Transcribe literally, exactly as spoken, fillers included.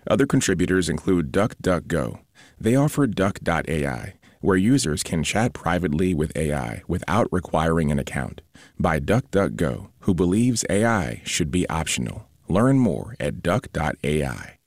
Other contributors include DuckDuckGo. They offer Duck dot A I, where users can chat privately with A I without requiring an account, by DuckDuckGo, who believes A I should be optional. Learn more at Duck dot A I.